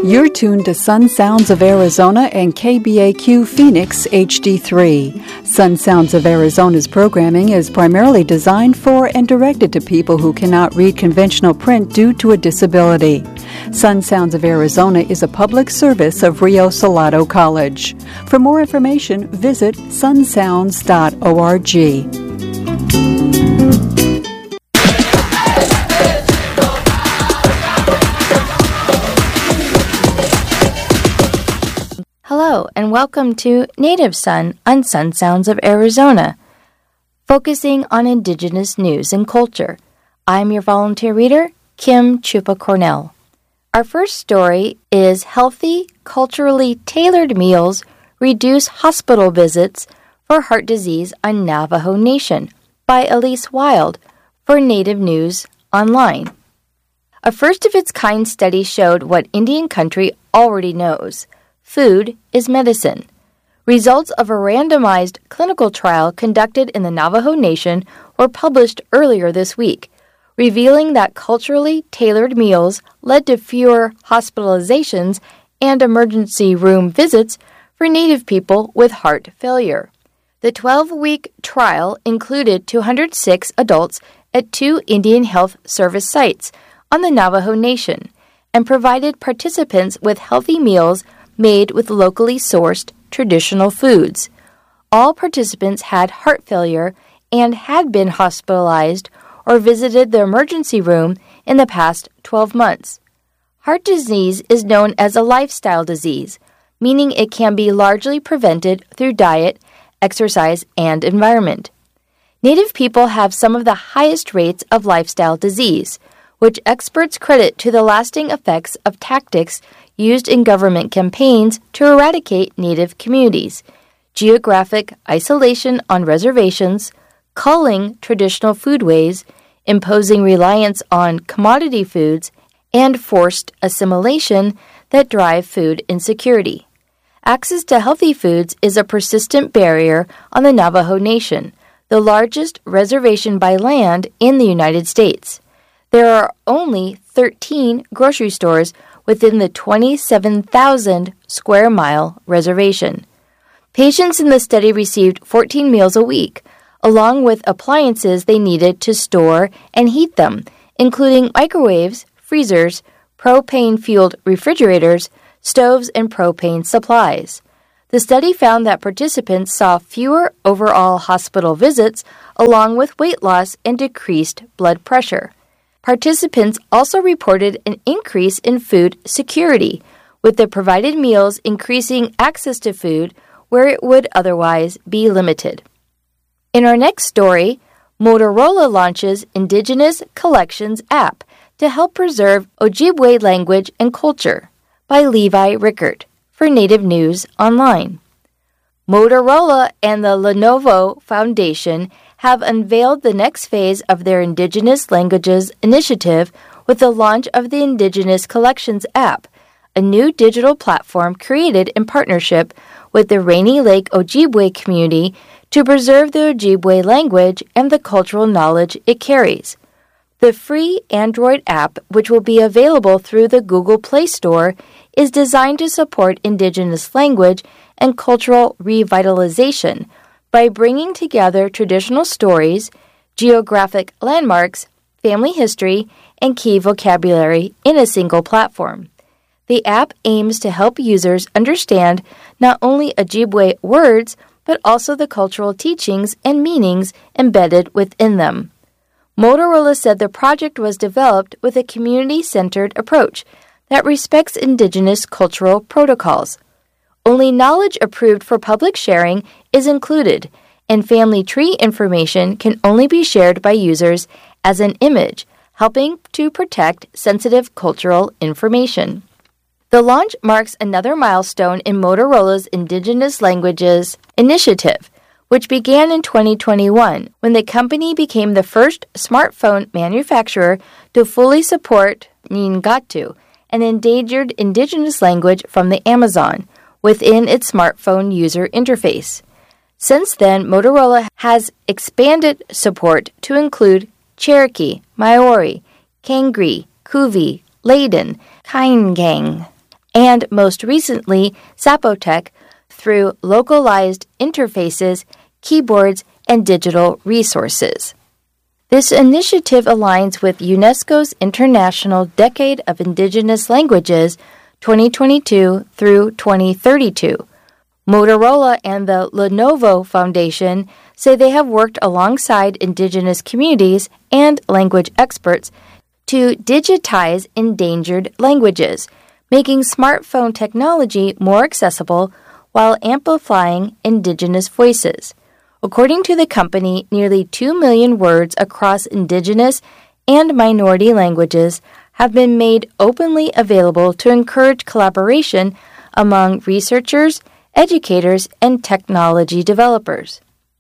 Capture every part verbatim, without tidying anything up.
You're tuned to Sun Sounds of Arizona and K B A Q Phoenix H D three. Sun Sounds of Arizona's programming is primarily designed for and directed to people who cannot read conventional print due to a disability. Sun Sounds of Arizona is a public service of Rio Salado College. For more information, visit sun sounds dot org. Hello, and welcome to Native Sun on Sun Sounds of Arizona, focusing on Indigenous news and culture. I'm your volunteer reader, Kim Chupa Cornell. Our first story is Healthy, Culturally Tailored Meals Reduce Hospital Visits for Heart Disease on Navajo Nation by Elise Wild for Native News Online. A first-of-its-kind study showed what Indian country already knows. Food is medicine. Results of a randomized clinical trial conducted in the Navajo Nation were published earlier this week, revealing that culturally tailored meals led to fewer hospitalizations and emergency room visits for Native people with heart failure. The twelve-week trial included two hundred six adults at two Indian Health Service sites on the Navajo Nation and provided participants with healthy meals made with locally sourced traditional foods. All participants had heart failure and had been hospitalized or visited the emergency room in the past twelve months. Heart disease is known as a lifestyle disease, meaning it can be largely prevented through diet, exercise, and environment. Native people have some of the highest rates of lifestyle disease, which experts credit to the lasting effects of tactics used in government campaigns to eradicate Native communities, geographic isolation on reservations, culling traditional foodways, imposing reliance on commodity foods, and forced assimilation that drive food insecurity. Access to healthy foods is a persistent barrier on the Navajo Nation, the largest reservation by land in the United States. There are only thirteen grocery stores within the twenty-seven thousand square mile reservation. Patients in the study received fourteen meals a week, along with appliances they needed to store and heat them, including microwaves, freezers, propane-fueled refrigerators, stoves, and propane supplies. The study found that participants saw fewer overall hospital visits, along with weight loss and decreased blood pressure. Participants also reported an increase in food security, with the provided meals increasing access to food where it would otherwise be limited. In our next story, Motorola launches Indigenous Collections app to help preserve Ojibwe language and culture by Levi Rickert for Native News Online. Motorola and the Lenovo Foundation have unveiled the next phase of their Indigenous Languages initiative with the launch of the Indigenous Collections app, a new digital platform created in partnership with the Rainy Lake Ojibwe community to preserve the Ojibwe language and the cultural knowledge it carries. The free Android app, which will be available through the Google Play Store, is designed to support Indigenous language and cultural revitalization by bringing together traditional stories, geographic landmarks, family history, and key vocabulary in a single platform. The app aims to help users understand not only Ojibwe words, but also the cultural teachings and meanings embedded within them. Motorola said the project was developed with a community-centered approach that respects Indigenous cultural protocols. Only knowledge approved for public sharing is included, and family tree information can only be shared by users as an image, helping to protect sensitive cultural information. The launch marks another milestone in Motorola's Indigenous Languages initiative, which began in twenty twenty-one when the company became the first smartphone manufacturer to fully support Ngatu, an endangered indigenous language from the Amazon, within its smartphone user interface. Since then, Motorola has expanded support to include Cherokee, Maori, Kangri, Kuvi, Layden, Kaingang, and most recently, Zapotec, through localized interfaces, keyboards, and digital resources. This initiative aligns with UNESCO's International Decade of Indigenous Languages twenty twenty-two through twenty thirty-two. Motorola and the Lenovo Foundation say they have worked alongside indigenous communities and language experts to digitize endangered languages, making smartphone technology more accessible while amplifying indigenous voices. According to the company, nearly two million words across indigenous and minority languages have been made openly available to encourage collaboration among researchers, educators, and technology developers.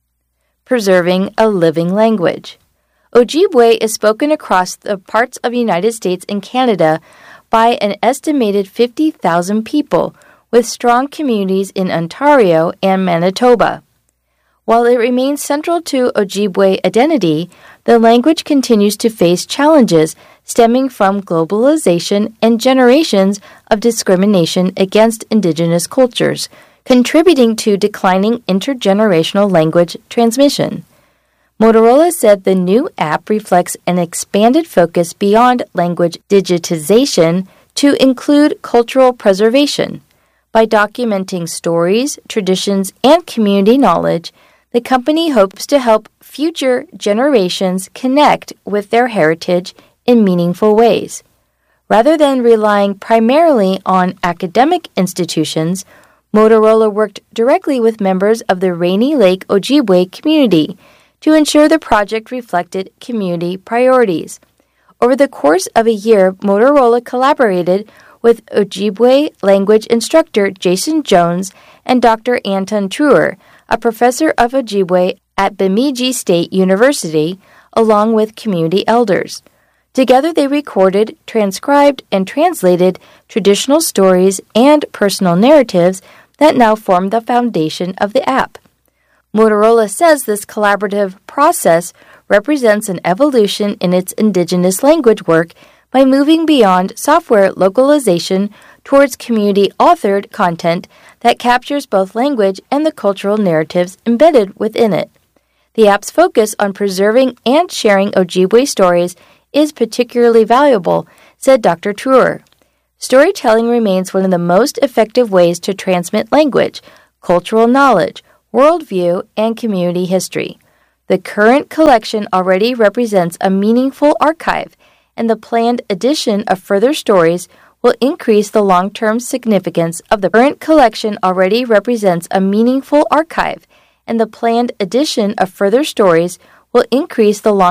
Preserving a living language. Ojibwe is spoken across the parts of the United States and Canada by an estimated fifty thousand people, with strong communities in Ontario and Manitoba. While it remains central to Ojibwe identity, the language continues to face challenges stemming from globalization and generations of discrimination against Indigenous cultures, contributing to declining intergenerational language transmission. Motorola said the new app reflects an expanded focus beyond language digitization to include cultural preservation. By documenting stories, traditions, and community knowledge, the company hopes to help future generations connect with their heritage in meaningful ways. Rather than relying primarily on academic institutions, Motorola worked directly with members of the Rainy Lake Ojibwe community to ensure the project reflected community priorities. Over the course of a year, Motorola collaborated with Ojibwe language instructor Jason Jones and Doctor Anton Truer, a professor of Ojibwe at Bemidji State University, along with community elders. Together they recorded, transcribed, and translated traditional stories and personal narratives that now form the foundation of the app. Motorola says this collaborative process represents an evolution in its indigenous language work by moving beyond software localization towards community-authored content that captures both language and the cultural narratives embedded within it. The app's focus on preserving and sharing Ojibwe stories is particularly valuable, said Doctor Truer. Storytelling remains one of the most effective ways to transmit language, cultural knowledge, worldview, and community history. The current collection already represents a meaningful archive, and the planned addition of further stories will increase the long-term significance of the current collection already represents a meaningful archive, and the planned addition of further stories will increase the long